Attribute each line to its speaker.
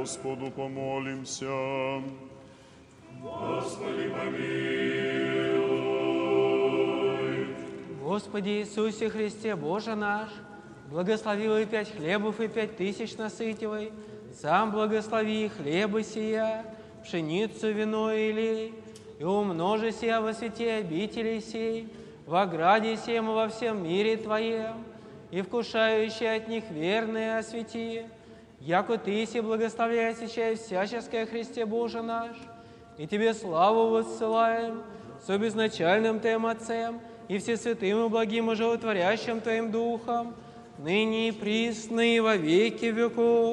Speaker 1: Господу помолимся.
Speaker 2: Господи, помилуй.
Speaker 3: Господи Иисусе Христе, Боже наш, благословил и 5 хлебов, и 5000 насытивай, сам благослови хлебы сия, пшеницу, вино и лей, и умножи сия во свете обители сей, в ограде сем и во всем мире Твоем, и вкушающие от них верные освети, яко Ты си благословляй сейчас всяческое Христе Боже наш, и Тебе славу воссылаем с безначальным Твоим Отцем и всесвятым и благим и животворящим Твоим Духом, ныне и присно и во веки веков.